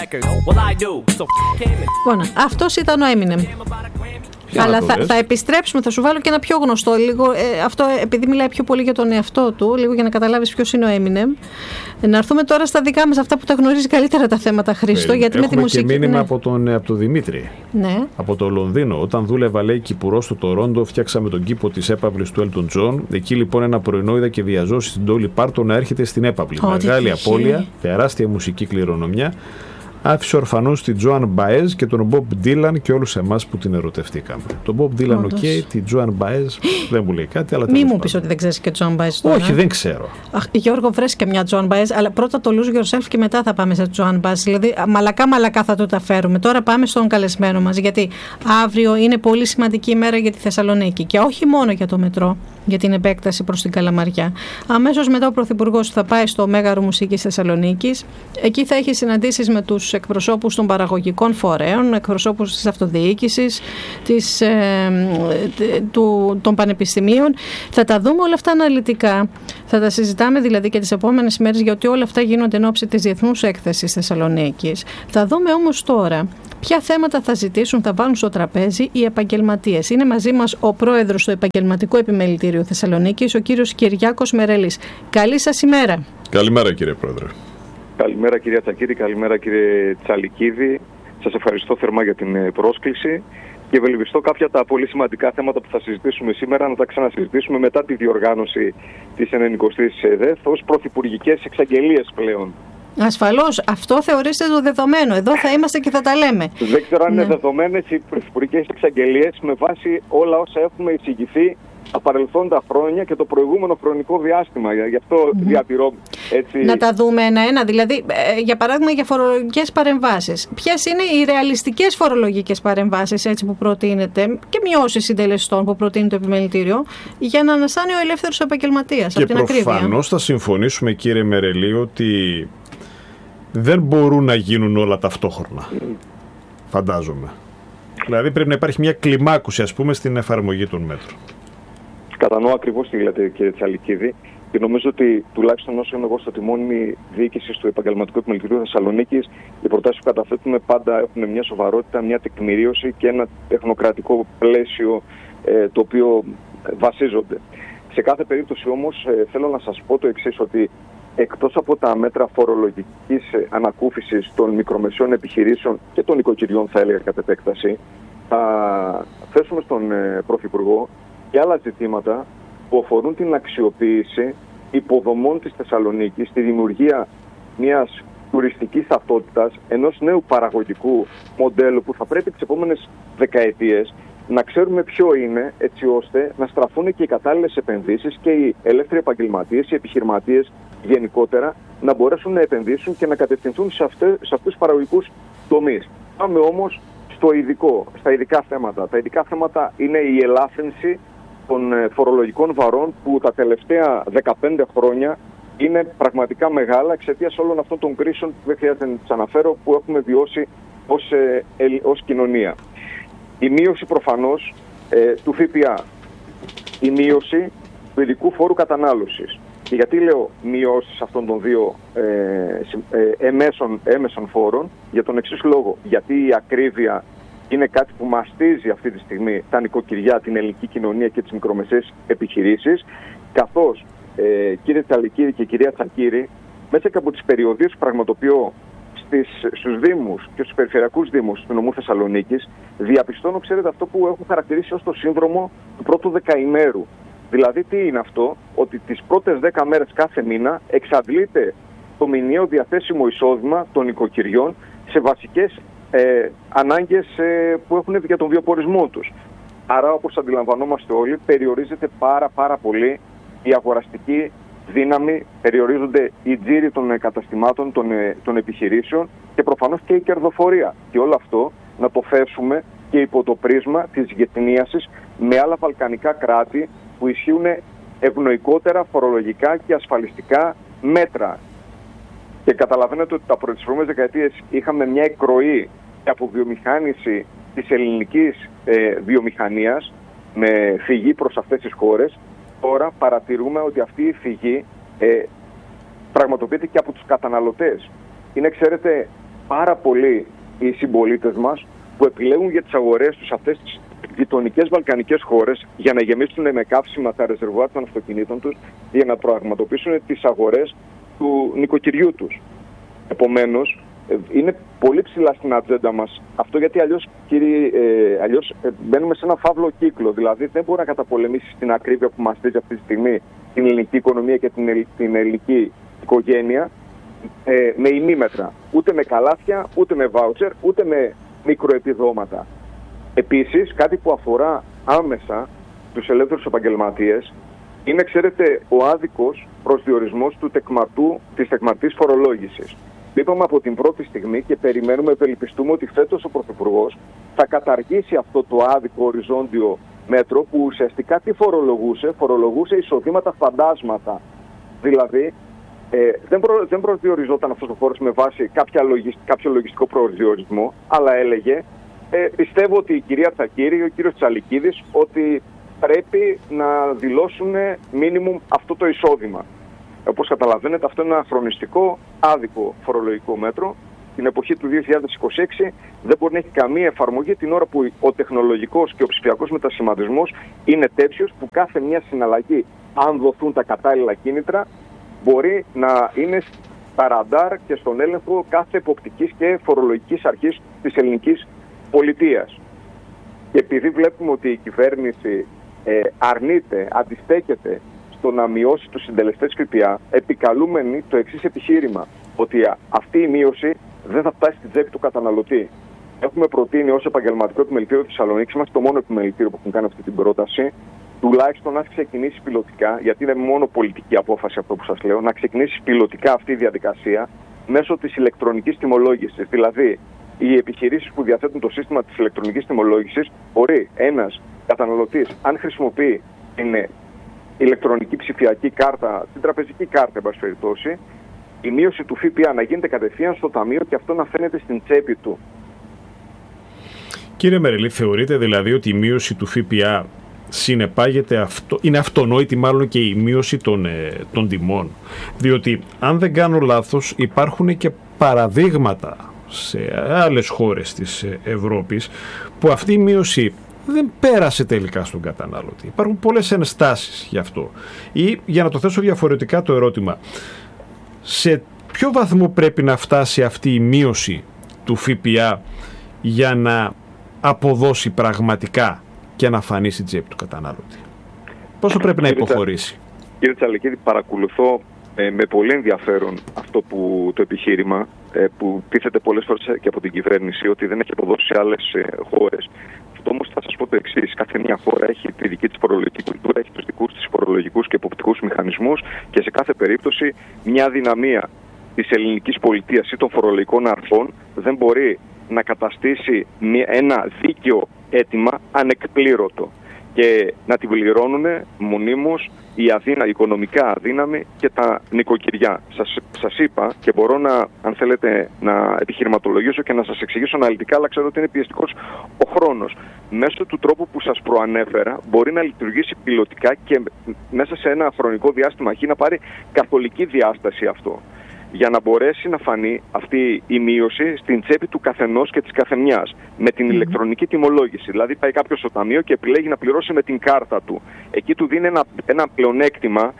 Λοιπόν, αυτός ήταν ο Eminem. Αλλά θα επιστρέψουμε, θα σου βάλω και ένα πιο γνωστό λίγο, αυτό επειδή μιλάει πιο πολύ για τον εαυτό του, λίγο για να καταλάβεις ποιος είναι ο Eminem. Να έρθουμε τώρα στα δικά μας, αυτά που τα γνωρίζει καλύτερα τα θέματα, Χρήστο, γιατί με τη μουσική... Και μήνυμα από τον Δημήτρη, από το Λονδίνο. Όταν δούλευα, λέει, κυπουρός στο Τορόντο, φτιάξαμε τον κήπο της έπαυλης του Elton John. Εκεί λοιπόν ένα πρωινό είδα και διαζώσει στην Dolly Parton να έρχεται στην έπαυλη. Μεγάλη απώλεια, τεράστια μουσική κληρονομιά. Άφησε ορφανούς τη Τζοάν Μπαέζ και τον Μπομπ Ντίλαν και όλους εμάς που την ερωτευτήκαμε. Τον Μπομπ Ντίλαν, οκ, τη Τζοάν Μπαέζ δεν μου λέει κάτι, αλλά μη μου πεις ότι δεν ξέρεις και Τζοάν Μπαέζ τώρα. Όχι, δεν ξέρω. Γιώργο, βρες και μια Τζοάν Μπαέζ, αλλά πρώτα το Lose Yourself και μετά θα πάμε σε Τζοάν Μπαέζ. Δηλαδή, μαλακά θα το τα φέρουμε. Τώρα πάμε στον καλεσμένο μας, γιατί αύριο είναι πολύ σημαντική ημέρα για τη Θεσσαλονίκη και όχι μόνο για το μετρό, για την επέκταση προς την Καλαμαριά. Αμέσως μετά ο Πρωθυπουργός θα πάει στο Μέγαρο Μουσικής Θεσσαλονίκης. Εκεί θα έχει συναντήσεις με τους εκπροσώπους των παραγωγικών φορέων, εκπροσώπους της αυτοδιοίκησης, των πανεπιστημίων. Θα τα δούμε όλα αυτά αναλυτικά. Θα τα συζητάμε δηλαδή και τις επόμενες μέρες, γιατί όλα αυτά γίνονται εν ώψη της Διεθνούς Έκθεσης Θεσσαλονίκης. Θα δούμε όμως τώρα ποια θέματα θα ζητήσουν, θα βάλουν στο τραπέζι οι επαγγελματίες. Είναι μαζί μας ο πρόεδρος του Επαγγελματικού Επιμελητήριου Θεσσαλονίκης, ο κύριος Κυριάκος Μερελής. Καλή σας ημέρα. Καλημέρα, κύριε Πρόεδρε. Καλημέρα, κυρία Τσακίρη, καλημέρα, κύριε Τσαλικίδη. Σας ευχαριστώ θερμά για την πρόσκληση και ευελπιστώ κάποια τα πολύ σημαντικά θέματα που θα συζητήσουμε σήμερα να τα ξανασυζητήσουμε μετά τη διοργάνωση της 90ης ΕΔΕΘ ως πρωθυπουργικές εξαγγελίες πλέον. Ασφαλώς, αυτό θεωρήστε το δεδομένο. Εδώ θα είμαστε και θα τα λέμε. Δεν ξέρω αν είναι δεδομένες οι πρωθυπουργικές εξαγγελίες με βάση όλα όσα έχουμε εισηγηθεί τα παρελθόντα χρόνια και το προηγούμενο χρονικό διάστημα. Γι' αυτό διατηρώ έτσι. Να τα δούμε ένα-ένα. Δηλαδή, για παράδειγμα, για φορολογικές παρεμβάσεις. Ποιες είναι οι ρεαλιστικές φορολογικές παρεμβάσεις έτσι που προτείνεται και μειώσεις συντελεστών που προτείνει το Επιμελητήριο για να αναστάνει ο ελεύθερος επαγγελματίας από την ακρίβεια. Και προφανώς θα συμφωνήσουμε, κύριε Μερελή, ότι δεν μπορούν να γίνουν όλα ταυτόχρονα. Φαντάζομαι. Δηλαδή πρέπει να υπάρχει μια κλιμάκωση, ας πούμε, στην εφαρμογή των μέτρων. Κατανοώ ακριβώς τι λέτε, κύριε Τσαλικίδη, και νομίζω ότι τουλάχιστον όσο είμαι εγώ στο τιμόνι διοίκησης του Επαγγελματικού Επιμελητηρίου Θεσσαλονίκης, οι προτάσεις που καταθέτουμε πάντα έχουν μια σοβαρότητα, μια τεκμηρίωση και ένα τεχνοκρατικό πλαίσιο το οποίο βασίζονται. Σε κάθε περίπτωση όμως θέλω να σας πω το εξής, ότι εκτός από τα μέτρα φορολογικής ανακούφισης των μικρομεσαίων επιχειρήσεων και των οικοκυριών, θα έλεγα κατ' επέκταση, θα θέσουμε στον Πρωθυπουργό και άλλα ζητήματα που αφορούν την αξιοποίηση υποδομών της Θεσσαλονίκης, τη δημιουργία μιας τουριστικής ταυτότητας, ενός νέου παραγωγικού μοντέλου που θα πρέπει τις επόμενες δεκαετίες να ξέρουμε ποιο είναι, έτσι ώστε να στραφούν και οι κατάλληλες επενδύσεις και οι ελεύθεροι επαγγελματίες, οι επιχειρηματίες γενικότερα να μπορέσουν να επενδύσουν και να κατευθυνθούν σε αυτούς τους παραγωγικούς τομείς. Πάμε όμως στα ειδικά θέματα. Τα ειδικά θέματα είναι η ελάφρυνση των φορολογικών βαρών που τα τελευταία 15 χρόνια είναι πραγματικά μεγάλα εξαιτίας όλων αυτών των κρίσεων που δεν χρειάζεται να τις αναφέρω που έχουμε βιώσει ως κοινωνία. Η μείωση προφανώς του ΦΠΑ, η μείωση του ειδικού φόρου κατανάλωσης. Και γιατί λέω μειώσεις αυτών των δύο έμεσων φόρων? Για τον εξής λόγο. Γιατί η ακρίβεια είναι κάτι που μαστίζει αυτή τη στιγμή τα νοικοκυριά, την ελληνική κοινωνία και τις μικρομεσαίες επιχειρήσεις, καθώς, κύριε Τσαλικίδη και κυρία Τσακίρη, μέσα και από τις περιοδίες που πραγματοποιώ στους Δήμους και στους περιφερειακούς Δήμους του νομού Θεσσαλονίκης, διαπιστώνω, ξέρετε, αυτό που έχω χαρακτηρίσει ως το σύνδρομο του πρώτου δεκαημέρου. Δηλαδή, τι είναι αυτό? Ότι τις πρώτες 10 μέρες κάθε μήνα εξαντλείται το μηνιαίο διαθέσιμο εισόδημα των νοικοκυριών σε βασικές ανάγκες που έχουν για τον βιοπορισμό τους. Άρα, όπως αντιλαμβανόμαστε όλοι, περιορίζεται πάρα πολύ η αγοραστική δύναμη, περιορίζονται οι τζίροι των καταστημάτων, των επιχειρήσεων και προφανώς και η κερδοφορία. Και όλο αυτό να το θέσουμε και υπό το πρίσμα της γετνίασης με άλλα βαλκανικά κράτη που ισχύουν ευνοϊκότερα φορολογικά και ασφαλιστικά μέτρα. Και καταλαβαίνετε ότι τις προηγούμενες δεκαετίες είχαμε μια εκροή και αποβιομηχάνηση της ελληνικής βιομηχανίας με φυγή προς αυτές τις χώρες. Τώρα παρατηρούμε ότι αυτή η φυγή πραγματοποιείται και από τους καταναλωτές. Είναι, ξέρετε, πάρα πολλοί οι συμπολίτες μας που επιλέγουν για τις αγορές τους αυτές τις γειτονικές βαλκανικές χώρες για να γεμίσουν με καύσιμα τα ρεζερβουάρ των αυτοκινήτων τους, για να πραγματοποιήσουν τις αγορές του νοικοκυριού τους. Επομένως, είναι πολύ ψηλά στην ατζέντα μας αυτό, γιατί αλλιώς μπαίνουμε σε ένα φαύλο κύκλο. Δηλαδή δεν μπορεί να καταπολεμήσει την ακρίβεια που μαστίζει αυτή τη στιγμή την ελληνική οικονομία και την ελληνική οικογένεια με ημίμετρα. Ούτε με καλάθια, ούτε με βάουτσερ, ούτε με μικροεπιδόματα. Επίσης, κάτι που αφορά άμεσα τους ελεύθερους επαγγελματίες είναι, ξέρετε, ο άδικος προσδιορισμός της τεκμαρτής φορολόγησης. Είπαμε από την πρώτη στιγμή και περιμένουμε, ευελπιστούμε ότι φέτος ο Πρωθυπουργός θα καταργήσει αυτό το άδικο οριζόντιο μέτρο που ουσιαστικά τι φορολογούσε εισοδήματα φαντάσματα. Δηλαδή, δεν προσδιοριζόταν αυτός ο φόρος με βάση κάποιο λογιστικό προσδιορισμό, αλλά έλεγε, πιστεύω ότι η κυρία Τσακύρη ή ο κύριος Τσαλικίδης ότι πρέπει να δηλώσουν μίνιμουμ αυτό το εισόδημα. Όπως καταλαβαίνετε, αυτό είναι ένα χρονιστικό άδικο φορολογικό μέτρο. Την εποχή του 2026 δεν μπορεί να έχει καμία εφαρμογή την ώρα που ο τεχνολογικός και ο ψηφιακός μετασχηματισμός είναι τέτοιος που κάθε μια συναλλαγή, αν δοθούν τα κατάλληλα κίνητρα, μπορεί να είναι στα ραντάρ και στον έλεγχο κάθε εποπτικής και φορολογικής αρχής της ελληνικής πολιτείας. Και επειδή βλέπουμε ότι η κυβέρνηση αρνείται, αντιστέκεται στο να μειώσει τους συντελεστές ΦΠΑ, επικαλούμενοι το εξής επιχείρημα, ότι αυτή η μείωση δεν θα φτάσει στη τσέπη του καταναλωτή. Έχουμε προτείνει ως επαγγελματικό επιμελητήριο Θεσσαλονίκης, είμαστε το μόνο επιμελητήριο που έχουν κάνει αυτή την πρόταση, τουλάχιστον να ξεκινήσει πιλωτικά, γιατί είναι μόνο πολιτική απόφαση αυτό που σας λέω, να ξεκινήσει πιλωτικά αυτή η διαδικασία μέσω της ηλεκτρονικής τιμολόγησης. Δηλαδή, οι επιχειρήσεις που διαθέτουν το σύστημα της ηλεκτρονικής τιμολόγησης, μπορεί ένας καταναλωτής, αν χρησιμοποιεί την ηλεκτρονική ψηφιακή κάρτα, την τραπεζική κάρτα, εν πάση περιπτώσει, η μείωση του ΦΠΑ να γίνεται κατευθείαν στο ταμείο και αυτό να φαίνεται στην τσέπη του. Κύριε Μερελή, θεωρείτε δηλαδή ότι η μείωση του ΦΠΑ συνεπάγεται είναι αυτονόητη μάλλον και η μείωση των τιμών? Διότι αν δεν κάνω λάθος υπάρχουν και παραδείγματα σε άλλες χώρες της Ευρώπης που αυτή η μείωση δεν πέρασε τελικά στον καταναλωτή. Υπάρχουν πολλές ενστάσεις γι' αυτό. Ή, για να το θέσω διαφορετικά το ερώτημα, σε ποιο βαθμό πρέπει να φτάσει αυτή η μείωση του ΦΠΑ για να αποδώσει πραγματικά και να φανεί στην τσέπη του καταναλωτή? Πόσο πρέπει να υποχωρήσει? Κύριε Τσαλικίδη, παρακολουθώ με πολύ ενδιαφέρον αυτό το επιχείρημα που τίθεται πολλές φορές και από την κυβέρνηση, ότι δεν έχει αποδώσει σε άλλες χώρες. Αυτό όμως θα σας πω το εξής: κάθε μια χώρα έχει τη δική της φορολογική κουλτούρα, έχει τους δικούς της φορολογικούς και εποπτικούς μηχανισμούς και σε κάθε περίπτωση μια αδυναμία της ελληνικής πολιτείας ή των φορολογικών αρχών δεν μπορεί να καταστήσει ένα δίκαιο αίτημα ανεκπλήρωτο και να την πληρώνουν μονίμως οι οικονομικά αδύναμοι και τα νοικοκυριά. Σας είπα και μπορώ αν θέλετε να επιχειρηματολογήσω και να σας εξηγήσω αναλυτικά, αλλά ξέρω ότι είναι πιεστικός ο χρόνος. Μέσω του τρόπου που σας προανέφερα μπορεί να λειτουργήσει πιλωτικά και μέσα σε ένα χρονικό διάστημα να πάρει καθολική διάσταση αυτό, για να μπορέσει να φανεί αυτή η μείωση στην τσέπη του καθενός και της καθεμιάς με την ηλεκτρονική τιμολόγηση. Δηλαδή πάει κάποιος στο ταμείο και επιλέγει να πληρώσει με την κάρτα του. Εκεί του δίνει ένα πλεονέκτημα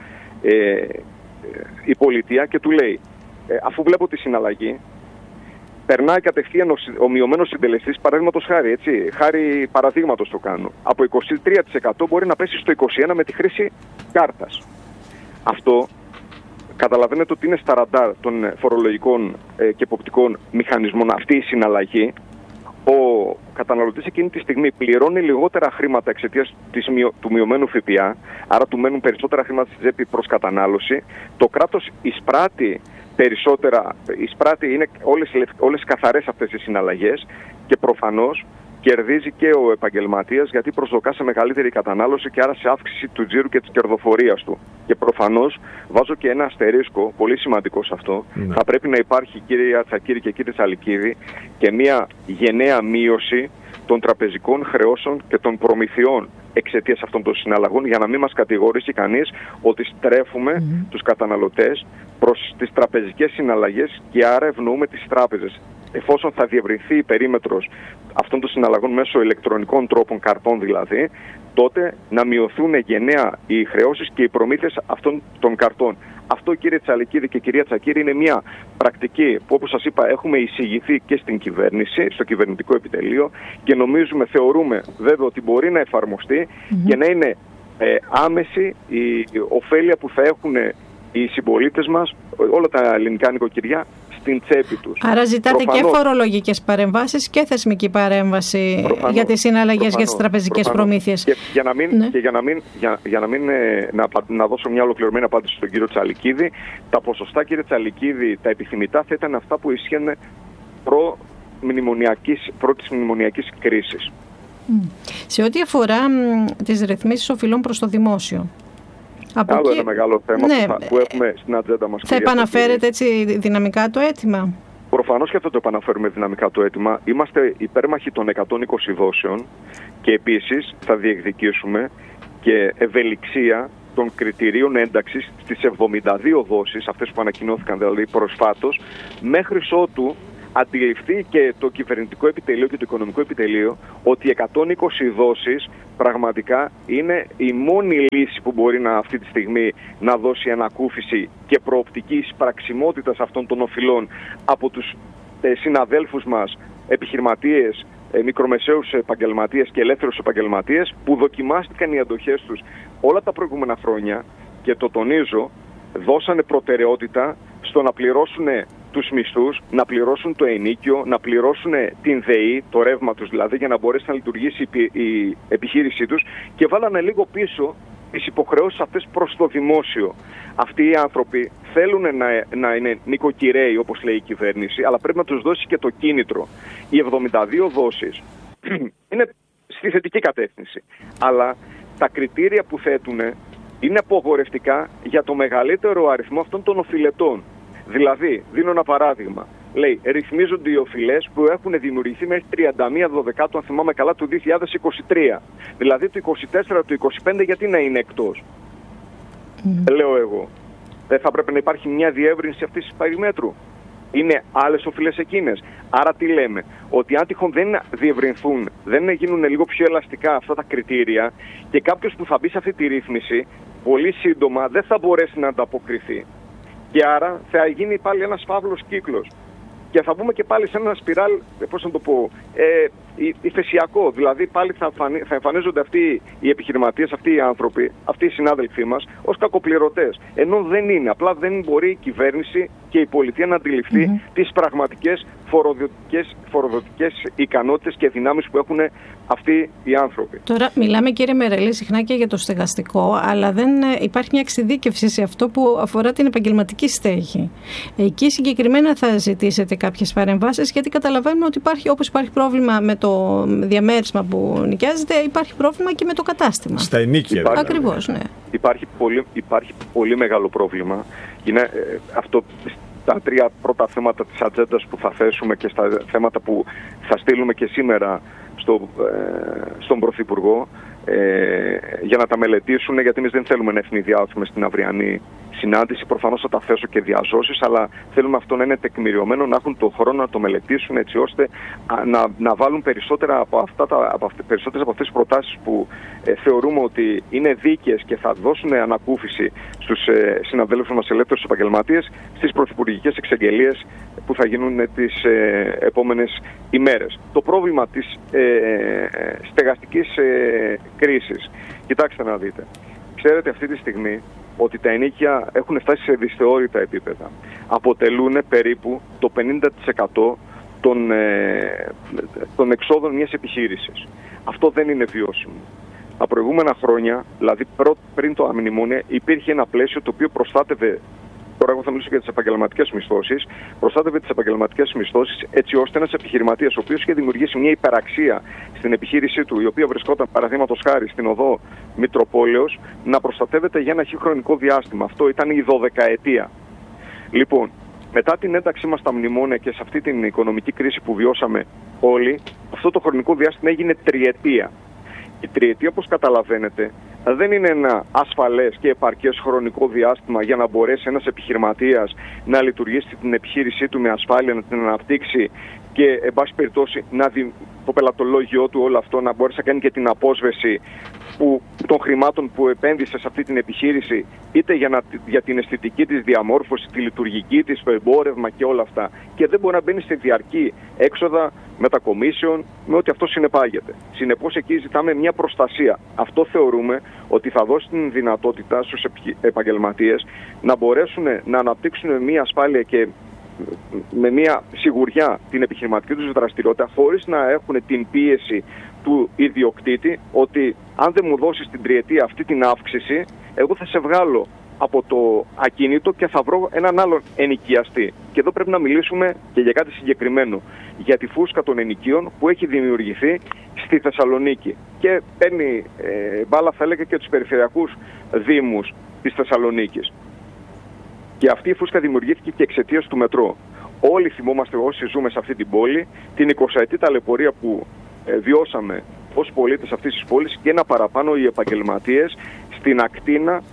η πολιτεία και του λέει, αφού βλέπω τη συναλλαγή, περνάει κατευθείαν ο μειωμένος συντελεστής, παραδείγματος χάρη παραδείγματος το κάνω, από 23% μπορεί να πέσει στο 21% με τη χρήση κάρτας. Αυτό καταλαβαίνετε ότι είναι στα ραντάρ των φορολογικών και εποπτικών μηχανισμών αυτή η συναλλαγή. Ο καταναλωτής εκείνη τη στιγμή πληρώνει λιγότερα χρήματα εξαιτίας του μειωμένου ΦΠΑ, άρα του μένουν περισσότερα χρήματα στη τσέπη προς κατανάλωση. Το κράτος εισπράττει περισσότερα, είναι όλες καθαρές αυτές οι συναλλαγές και προφανώς κερδίζει και ο επαγγελματίας, γιατί προσδοκά σε μεγαλύτερη κατανάλωση και άρα σε αύξηση του τζίρου και της κερδοφορίας του. Και προφανώς βάζω και ένα αστερίσκο, πολύ σημαντικό σε αυτό. Θα πρέπει να υπάρχει, κύριε Τσακύρη και κύριε Τσαλικίδη, και μια γενναία μείωση των τραπεζικών χρεώσεων και των προμηθειών εξαιτίας αυτών των συναλλαγών, για να μην μας κατηγορήσει κανείς ότι στρέφουμε τους καταναλωτές προς τις τραπεζικές συναλλαγές και άρα ευνοούμε τις τράπεζες. εφόσον θα διευρυνθεί η περίμετρος αυτών των συναλλαγών μέσω ηλεκτρονικών τρόπων, καρτών δηλαδή, τότε να μειωθούν γενναία οι χρεώσεις και οι προμήθειες αυτών των καρτών. Αυτό, κύριε Τσαλικίδη και κυρία Τσακύρη, είναι μια πρακτική που, όπως σας είπα, έχουμε εισηγηθεί και στην κυβέρνηση, στο κυβερνητικό επιτελείο, και θεωρούμε βέβαια ότι μπορεί να εφαρμοστεί και να είναι άμεση η ωφέλεια που θα έχουν οι συμπολίτες μας, όλα τα ελληνικά νοικοκυριά, στην τσέπη τους. Άρα ζητάτε και φορολογικές παρεμβάσεις και θεσμική παρέμβαση για τις συναλλαγές, για τις τραπεζικές προμήθειες. Και για να δώσω μια ολοκληρωμένη απάντηση στον κύριο Τσαλικίδη, τα ποσοστά, κύριε Τσαλικίδη, τα επιθυμητά θα ήταν αυτά που ισχύουν προ της μνημονιακής κρίσης. Σε ό,τι αφορά τις ρυθμίσεις οφειλών προς το δημόσιο, άλλο ένα μεγάλο θέμα που έχουμε στην ατζέντα μας. Θα επαναφέρετε έτσι δυναμικά το αίτημα? Προφανώς και θα το επαναφέρουμε δυναμικά το αίτημα. Είμαστε υπέρμαχοι των 120 δόσεων και επίσης θα διεκδικήσουμε και ευελιξία των κριτηρίων ένταξης στις 72 δόσεις, αυτές που ανακοινώθηκαν δηλαδή προσφάτως, μέχρι ότου αντιληφθεί και το κυβερνητικό επιτελείο και το οικονομικό επιτελείο ότι 120 δόσεις πραγματικά είναι η μόνη λύση που μπορεί αυτή τη στιγμή να δώσει ανακούφιση και προοπτική εισπραξιμότητας αυτών των οφειλών από τους συναδέλφους μας επιχειρηματίες, μικρομεσαίους επαγγελματίες και ελεύθερους επαγγελματίες που δοκιμάστηκαν οι αντοχές τους όλα τα προηγούμενα χρόνια και το τονίζω, δώσανε προτεραιότητα στο να πληρώσουν τους μισθούς, να πληρώσουν το ενοίκιο, να πληρώσουν την ΔΕΗ, το ρεύμα τους δηλαδή, για να μπορέσει να λειτουργήσει η επιχείρησή τους, και βάλανε λίγο πίσω τις υποχρεώσεις αυτές προς το δημόσιο. Αυτοί οι άνθρωποι θέλουν να είναι νοικοκυρέοι, όπως λέει η κυβέρνηση, αλλά πρέπει να τους δώσει και το κίνητρο. Οι 72 δόσεις είναι στη θετική κατεύθυνση, αλλά τα κριτήρια που θέτουν είναι απογορευτικά για το μεγαλύτερο αριθμό αυτών των οφειλετών. Δηλαδή, δίνω ένα παράδειγμα. Λέει, ρυθμίζονται οι οφειλές που έχουν δημιουργηθεί μέχρι 31 Δεκάτου, αν θυμάμαι καλά, του 2023. Δηλαδή, το 24, το 25, γιατί να είναι εκτός? Λέω εγώ. Δεν θα πρέπει να υπάρχει μια διεύρυνση αυτής της περιμέτρου? Είναι άλλες οφειλές εκείνες. Άρα τι λέμε? Ότι αν τυχόν δεν διευρυνθούν, δεν γίνουν λίγο πιο ελαστικά αυτά τα κριτήρια, και κάποιος που θα μπει σε αυτή τη ρύθμιση, πολύ σύντομα δεν θα μπορέσει να ανταποκριθεί. Και άρα θα γίνει πάλι ένας φαύλος κύκλος. Και θα μπούμε και πάλι σε ένα σπιράλ, πώς να το πω, ηφαισιακό. Δηλαδή πάλι θα εμφανίζονται αυτοί οι επιχειρηματίες, αυτοί οι άνθρωποι, αυτοί οι συνάδελφοί μας ως κακοπληρωτές. Ενώ δεν είναι. Απλά δεν μπορεί η κυβέρνηση και η πολιτεία να αντιληφθεί τις πραγματικές φοροδοτικές ικανότητες και δυνάμεις που έχουν αυτοί οι άνθρωποι. Τώρα μιλάμε, κύριε Μερελή, συχνά και για το στεγαστικό, αλλά δεν υπάρχει μια εξειδίκευση σε αυτό που αφορά την επαγγελματική στέγη. Εκεί συγκεκριμένα θα ζητήσετε κάποιες παρεμβάσεις, γιατί καταλαβαίνουμε ότι όπως υπάρχει πρόβλημα με το διαμέρισμα που νοικιάζεται, υπάρχει πρόβλημα και με το κατάστημα. Στα ενοίκια. Ακριβώς, ναι. Υπάρχει πολύ μεγάλο πρόβλημα. Είναι αυτό. Τα τρία πρώτα θέματα της ατζέντας που θα θέσουμε και στα θέματα που θα στείλουμε και σήμερα στον Πρωθυπουργό για να τα μελετήσουν, γιατί εμείς δεν θέλουμε να ευνηδιάσουμε στην αυριανή συνάντηση. Προφανώς θα τα θέσω και διαζώσεις, αλλά θέλουμε αυτό να είναι τεκμηριωμένο, να έχουν τον χρόνο να το μελετήσουν, έτσι ώστε να βάλουν περισσότερες από αυτές τις προτάσεις που θεωρούμε ότι είναι δίκαιες και θα δώσουν ανακούφιση στους συναδέλφους μας ελεύθερους επαγγελματίες στις πρωθυπουργικές εξαγγελίες που θα γίνουν τις επόμενες ημέρες. Το πρόβλημα της στεγαστικής κρίσης. Κοιτάξτε να δείτε. Ξέρετε αυτή τη στιγμή ότι τα ενοίκια έχουν φτάσει σε δυσθεώρητα επίπεδα. Αποτελούν περίπου το 50% των εξόδων μιας επιχείρησης. Αυτό δεν είναι βιώσιμο. Τα προηγούμενα χρόνια, δηλαδή πριν το μνημόνιο, υπήρχε ένα πλαίσιο το οποίο προστάτευε. Τώρα, εγώ θα μιλήσω για τις επαγγελματικές μισθώσεις. Προστάτευε τις επαγγελματικές μισθώσεις έτσι ώστε ένας επιχειρηματίας, ο οποίος είχε δημιουργήσει μια υπεραξία στην επιχείρησή του, η οποία βρισκόταν παραδείγματος χάρη στην οδό Μητροπόλεως, να προστατεύεται για ένα χρονικό διάστημα. Αυτό ήταν η 12ετία. Λοιπόν, μετά την ένταξή μας στα μνημόνια και σε αυτή την οικονομική κρίση που βιώσαμε όλοι, αυτό το χρονικό διάστημα έγινε τριετία. Η τριετία, όπως καταλαβαίνετε, δεν είναι ένα ασφαλές και επαρκές χρονικό διάστημα για να μπορέσει ένας επιχειρηματίας να λειτουργήσει την επιχείρησή του με ασφάλεια, να την αναπτύξει και εν πάση περιπτώσει να δει το πελατολόγιο του όλο αυτό, να μπορέσει να κάνει και την απόσβεση των χρημάτων που επένδυσε σε αυτή την επιχείρηση, είτε για την αισθητική της διαμόρφωση, τη λειτουργική της, το εμπόρευμα και όλα αυτά. Και δεν μπορεί να μπαίνει σε διαρκή έξοδα μετακομίσεων με ό,τι αυτό συνεπάγεται. Συνεπώς εκεί ζητάμε μια προστασία. Αυτό θεωρούμε ότι θα δώσει την δυνατότητα στους επαγγελματίες να μπορέσουν να αναπτύξουν μια ασφάλεια και με μια σιγουριά την επιχειρηματική τους δραστηριότητα, χωρίς να έχουν την πίεση του ιδιοκτήτη ότι αν δεν μου δώσεις την τριετία αυτή την αύξηση, εγώ θα σε βγάλω από το ακίνητο και θα βρω έναν άλλον ενοικιαστή. Και εδώ πρέπει να μιλήσουμε και για κάτι συγκεκριμένο, για τη φούσκα των ενοικίων που έχει δημιουργηθεί στη Θεσσαλονίκη και παίρνει μπάλα, θα έλεγα, και τους περιφερειακούς δήμους της Θεσσαλονίκης. Και αυτή η φούσκα δημιουργήθηκε και εξαιτίας του μετρό. Όλοι θυμόμαστε, όσοι ζούμε σε αυτή την πόλη, την 20ετή ταλαιπωρία που βιώσαμε ως πολίτες αυτής της πόλης και ένα παραπάνω οι επαγγελματίες στην ακτίνα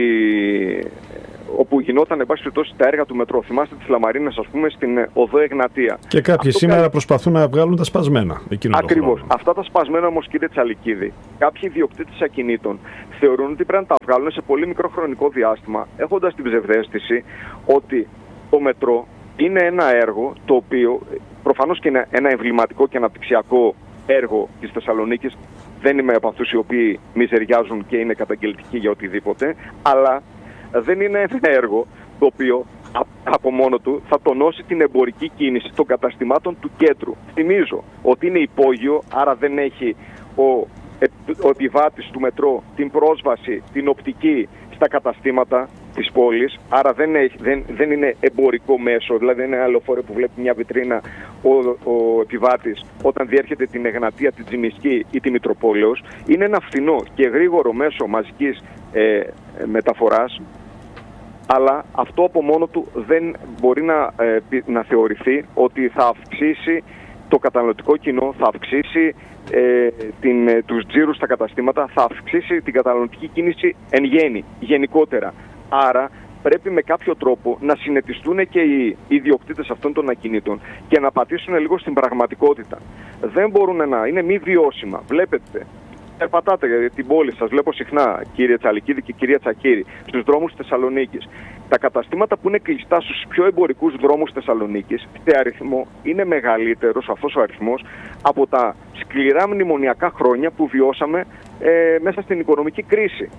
όπου γινόταν, εν πάση περιπτώσει, τα έργα του μετρό. Θυμάστε τις λαμαρίνες, ας πούμε, στην οδό Εγνατία. Και κάποιοι σήμερα προσπαθούν να βγάλουν τα σπασμένα. Ακριβώς. Αυτά τα σπασμένα όμως, κύριε Τσαλικίδη, κάποιοι ιδιοκτήτες ακινήτων θεωρούν ότι πρέπει να τα βγάλουν σε πολύ μικρό χρονικό διάστημα, έχοντας την ψευδαίσθηση ότι το μετρό είναι ένα έργο το οποίο προφανώς και είναι ένα εμβληματικό και αναπτυξιακό έργο της Θεσσαλονίκης. Δεν είμαι από αυτούς οι οποίοι μιζεριάζουν και είναι καταγγελτικοί για οτιδήποτε, αλλά δεν είναι ένα έργο το οποίο από μόνο του θα τονώσει την εμπορική κίνηση των καταστημάτων του κέντρου. Θυμίζω ότι είναι υπόγειο, άρα δεν έχει ο επιβάτης του μετρό την πρόσβαση, την οπτική στα καταστήματα της πόλης, άρα δεν είναι εμπορικό μέσο, δηλαδή δεν είναι ένα λεωφορείο που βλέπει μια βιτρίνα ο επιβάτης όταν διέρχεται την Εγνατία, την Τζιμισκή ή τη Μητροπόλεως. Είναι ένα φθηνό και γρήγορο μέσο μαζικής μεταφοράς, αλλά αυτό από μόνο του δεν μπορεί να θεωρηθεί ότι θα αυξήσει το καταναλωτικό κοινό, θα αυξήσει τους τζίρους στα καταστήματα, θα αυξήσει την καταναλωτική κίνηση εν γέννη, γενικότερα. Άρα πρέπει με κάποιο τρόπο να συνετιστούν και οι ιδιοκτήτες αυτών των ακινήτων και να πατήσουν λίγο στην πραγματικότητα. Δεν μπορούν να είναι μη βιώσιμα. Βλέπετε, περπατάτε την πόλη σας, βλέπω συχνά, κύριε Τσαλικίδη και κυρία Τσακύρη, στους δρόμους της Θεσσαλονίκης. Τα καταστήματα που είναι κλειστά στους πιο εμπορικούς δρόμους της Θεσσαλονίκης, σε αριθμό είναι μεγαλύτερος αυτός ο αριθμός από τα σκληρά μνημονιακά χρόνια που βιώσαμε μέσα στην οικονομική κρίση.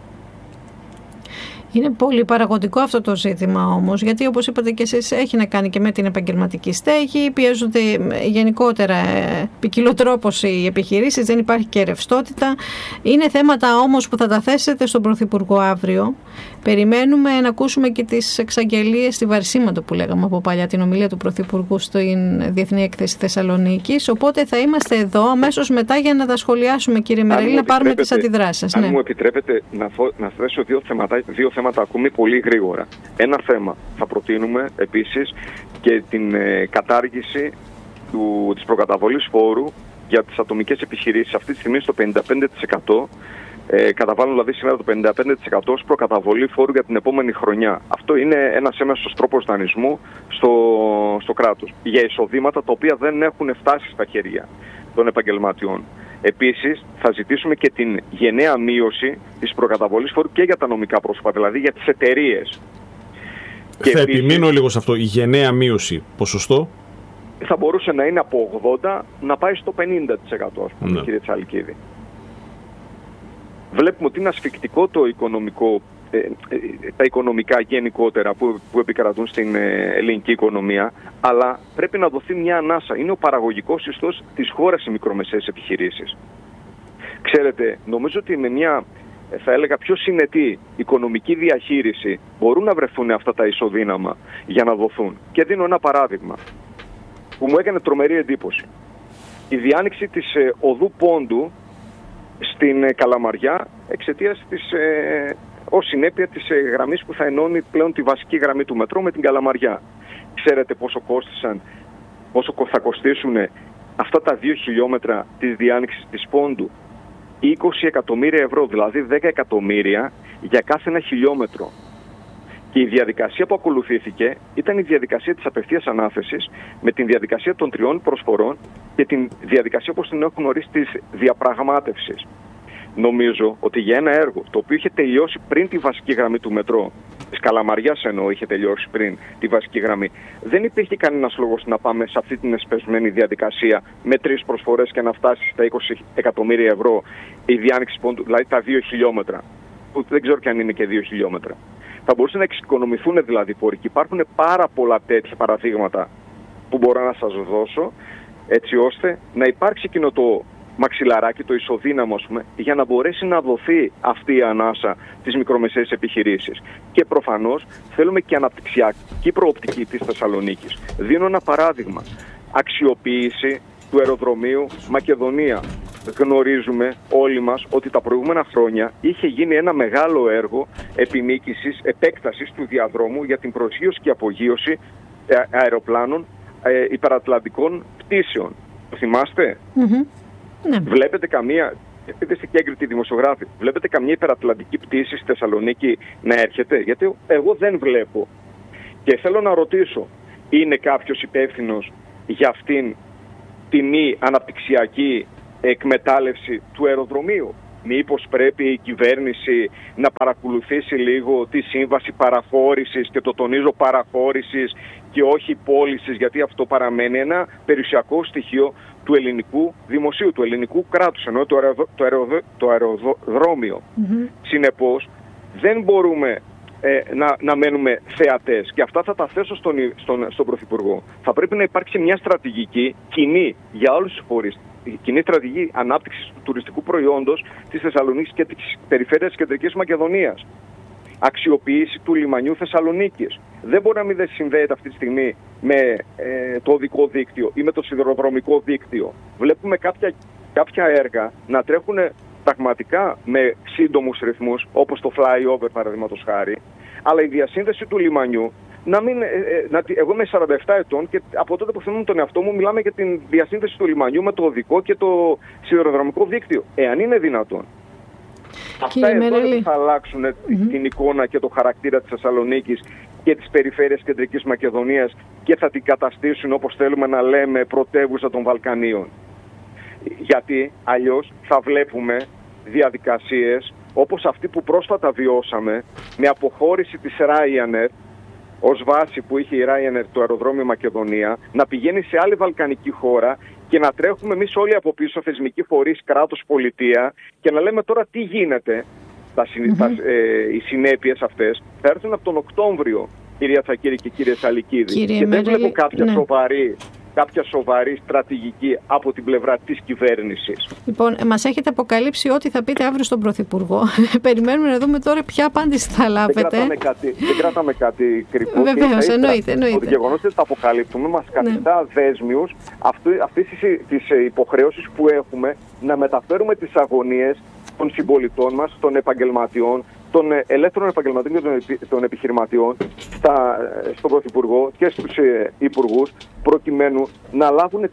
Είναι πολύ παραγωγικό αυτό το ζήτημα όμως, γιατί όπως είπατε και εσείς έχει να κάνει και με την επαγγελματική στέγη, πιέζονται γενικότερα ποικιλοτρόπως οι επιχειρήσεις, δεν υπάρχει και ρευστότητα. Είναι θέματα όμως που θα τα θέσετε στον Πρωθυπουργό αύριο. Περιμένουμε να ακούσουμε και τις εξαγγελίες στη Βαρσίματο που λέγαμε από παλιά, την ομιλία του Πρωθυπουργού στην Διεθνή Έκθεση Θεσσαλονίκης. Οπότε θα είμαστε εδώ αμέσως μετά για να τα σχολιάσουμε, κύριε Μερέλη, να πάρουμε τις αντιδράσεις. Αν μου επιτρέπετε να θέσω δύο θέματα ακόμη πολύ γρήγορα. Ένα θέμα, θα προτείνουμε επίσης και την κατάργηση της προκαταβολής φόρου για τις ατομικές επιχειρήσεις. Αυτή τη στιγμή στο 55%. Καταβάλουν δηλαδή σήμερα το 55% ως προκαταβολή φόρου για την επόμενη χρονιά. Αυτό είναι ένας έμεσος τρόπος δανεισμού στο κράτος για εισοδήματα τα οποία δεν έχουν φτάσει στα χέρια των επαγγελματιών. Επίσης, θα ζητήσουμε και την γενναία μείωση της προκαταβολής φόρου και για τα νομικά πρόσωπα, δηλαδή για τις εταιρείες. Θα επιμείνω λίγο σε αυτό. Η γενναία μείωση, ποσοστό? Θα μπορούσε να είναι από 80% να πάει στο 50%, ας πούμε, κύριε Τσαλικίδη. Βλέπουμε ότι είναι ασφικτικό το οικονομικό, τα οικονομικά γενικότερα που επικρατούν στην ελληνική οικονομία, αλλά πρέπει να δοθεί μια ανάσα. Είναι ο παραγωγικός ιστός της χώρας οι μικρομεσαίες επιχειρήσεις. Ξέρετε, νομίζω ότι με μια, θα έλεγα, πιο συνετή οικονομική διαχείριση μπορούν να βρεθούν αυτά τα ισοδύναμα για να δοθούν. Και δίνω ένα παράδειγμα που μου έκανε τρομερή εντύπωση. Η διάνοιξη της οδού Πόντου στην Καλαμαριά εξαιτίας ως συνέπεια της γραμμής που θα ενώνει πλέον τη βασική γραμμή του μετρό με την Καλαμαριά. Ξέρετε πόσο θα κοστίσουν αυτά τα 2 χιλιόμετρα της διάνοιξης της Πόντου? 20 εκατομμύρια ευρώ, δηλαδή 10 εκατομμύρια για κάθε ένα χιλιόμετρο. Και η διαδικασία που ακολουθήθηκε ήταν η διαδικασία της απευθείας ανάθεσης, με την διαδικασία των 3 προσφορών και την διαδικασία όπως την έχουν ορίσει της διαπραγμάτευσης. Νομίζω ότι για ένα έργο το οποίο είχε τελειώσει πριν τη βασική γραμμή του μετρό, της Καλαμαριάς εννοώ, είχε τελειώσει πριν τη βασική γραμμή, δεν υπήρχε κανένας λόγος να πάμε σε αυτή την εσπεσμένη διαδικασία με 3 προσφορές και να φτάσει στα 20 εκατομμύρια ευρώ η διάνοιξη πόντου, δηλαδή τα 2 χιλιόμετρα, που δεν ξέρω και αν είναι και 2 χιλιόμετρα. Θα μπορούσαν να εξοικονομηθούν δηλαδή πόροι, και υπάρχουν πάρα πολλά τέτοια παραδείγματα που μπορώ να σας δώσω, έτσι ώστε να υπάρξει εκείνο το μαξιλαράκι, το ισοδύναμο, για να μπορέσει να δοθεί αυτή η ανάσα στις μικρομεσαίες επιχειρήσεις. Και προφανώς θέλουμε και αναπτυξιακή προοπτική της Θεσσαλονίκης. Δίνω ένα παράδειγμα. Αξιοποίηση του αεροδρομίου Μακεδονία. Γνωρίζουμε όλοι μας ότι τα προηγούμενα χρόνια είχε γίνει ένα μεγάλο έργο επιμήκυσης, επέκτασης του διαδρόμου για την προσγείωση και απογείωση αεροπλάνων υπερατλαντικών πτήσεων. Το θυμάστε? Ναι. Βλέπετε καμία, επειδή είστε και έγκριτοι δημοσιογράφοι, βλέπετε καμία υπερατλαντική πτήση στη Θεσσαλονίκη να έρχεται? Γιατί εγώ δεν βλέπω. Και θέλω να ρωτήσω, είναι κάποιος υπεύθυνος για αυτήν την μη αναπτυξιακή εκμετάλλευση του αεροδρομίου? Μήπως πρέπει η κυβέρνηση να παρακολουθήσει λίγο τη σύμβαση παραχώρησης, και το τονίζω παραχώρησης και όχι πώλησης, γιατί αυτό παραμένει ένα περιουσιακό στοιχείο του ελληνικού δημοσίου, του ελληνικού κράτους, ενώ το αεροδρόμιο. Συνεπώς δεν μπορούμε να μένουμε θεατές, και αυτά θα τα θέσω στον Πρωθυπουργό. Θα πρέπει να υπάρξει μια στρατηγική κοινή για όλους τους φορείς, κοινή στρατηγική ανάπτυξης του τουριστικού προϊόντος της Θεσσαλονίκης και της περιφέρειας της Κεντρικής Μακεδονίας. Αξιοποίηση του λιμανιού Θεσσαλονίκης. Δεν μπορεί να μην συνδέεται αυτή τη στιγμή με το οδικό δίκτυο ή με το σιδηροδρομικό δίκτυο. Βλέπουμε κάποια έργα να τρέχουν πραγματικά με σύντομους ρυθμούς, όπως το flyover παραδείγματος χάρη, αλλά η διασύνδεση του λιμανιού εγώ είμαι 47 ετών και από τότε που θυμούμαι τον εαυτό μου μιλάμε για την διασύνδεση του λιμανιού με το οδικό και το σιδηροδρομικό δίκτυο. Εάν είναι δυνατόν. Αυτά εδώ θα αλλάξουν την εικόνα και το χαρακτήρα της Θεσσαλονίκης και της περιφέρειας Κεντρικής Μακεδονίας και θα την καταστήσουν, όπως θέλουμε να λέμε, πρωτεύουσα των Βαλκανίων. Γιατί αλλιώς θα βλέπουμε διαδικασίες όπως αυτή που πρόσφατα βιώσαμε, με αποχώρηση της Ryanair ως βάση που είχε η Ryanair το αεροδρόμιο Μακεδονία, να πηγαίνει σε άλλη βαλκανική χώρα και να τρέχουμε εμείς όλοι από πίσω, θεσμικοί φορείς, κράτος, πολιτεία, και να λέμε τώρα τι γίνεται. Οι συνέπειες αυτές θα έρθουν από τον Οκτώβριο, κυρία Τσακίρη και κύριε Σαλικίδη. Και δεν βλέπω κάποια σοβαρή στρατηγική από την πλευρά της κυβέρνησης. Λοιπόν, μας έχετε αποκαλύψει ό,τι θα πείτε αύριο στον Πρωθυπουργό. Περιμένουμε να δούμε τώρα ποια απάντηση θα λάβετε. Δεν κρατάμε κάτι κρυφό. Βεβαίως, εννοείται. Το γεγονός ότι τα αποκαλύπτουμε μας καθιστά δέσμιους αυτής της υποχρέωσης που έχουμε να μεταφέρουμε τις αγωνίες των συμπολιτών μας, των επαγγελματιών, των ελεύθερων επαγγελματιών και των επιχειρηματιών στον Πρωθυπουργό και στους υπουργούς, προκειμένου να λάβουν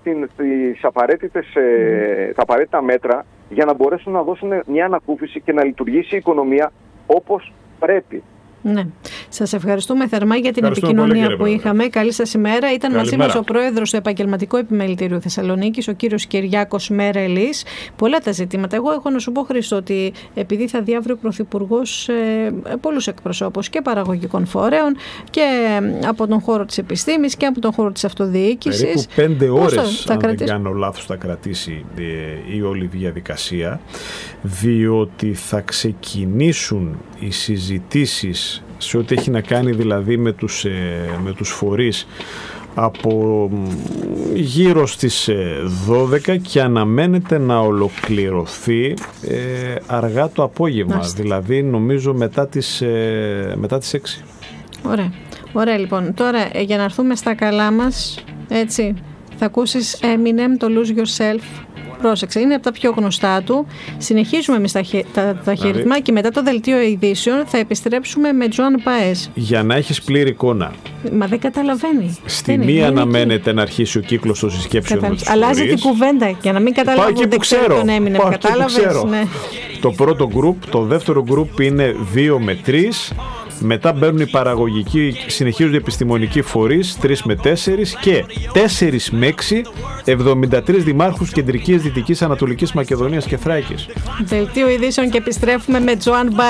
τα απαραίτητα μέτρα για να μπορέσουν να δώσουν μια ανακούφιση και να λειτουργήσει η οικονομία όπως πρέπει. Ναι. Σας ευχαριστούμε θερμά για την επικοινωνία που είχαμε. Καλή σας ημέρα. Ήταν μαζί μας ο πρόεδρος του Επαγγελματικού Επιμελητηρίου Θεσσαλονίκης, ο κύριος Κυριάκος Μερελής. Πολλά τα ζητήματα. Εγώ έχω να σου πω, Χρήστο, ότι επειδή θα δει αύριο ο Πρωθυπουργός πολλούς εκπροσώπους και παραγωγικών φορέων και από τον χώρο της επιστήμης και από τον χώρο της αυτοδιοίκησης. Περίπου 5 ώρες, αν δεν κάνω λάθος, θα κρατήσει η όλη διαδικασία, διότι θα ξεκινήσουν οι συζητήσεις σε ό,τι έχει να κάνει δηλαδή με τους φορείς από γύρω στις 12 και αναμένεται να ολοκληρωθεί αργά το απόγευμα, δηλαδή νομίζω μετά τις 6. Ωραία λοιπόν. Τώρα για να έρθουμε στα καλά μας, έτσι, θα ακούσεις Eminem, το Lose Yourself. Πρόσεξε, είναι από τα πιο γνωστά του. Συνεχίζουμε εμείς τα χαιρετικά και μετά το δελτίο ειδήσεων θα επιστρέψουμε με Τζοάν Μπαές. Για να έχεις πλήρη εικόνα. Μα δεν καταλαβαίνει. Στη μία αναμένεται να αρχίσει ο κύκλος των συσκέψεων με τους φορείς. Αλλάζει την κουβέντα για να μην καταλάβουν δεν ξέρω τον Έμινεμ. Κατάλαβες. Ναι. Το πρώτο γκρουπ, το δεύτερο γκρουπ είναι 2 με 3 Μετά μπαίνουν οι παραγωγικοί, συνεχίζονται οι επιστημονικοί φορείς, 3 με 4 και 4 με 6, 73 δημάρχους Κεντρικής, Δυτικής, Ανατολικής Μακεδονίας και Θράκης. Δελτίο ειδήσεων και επιστρέφουμε με Τζοάν Μπάιντεν.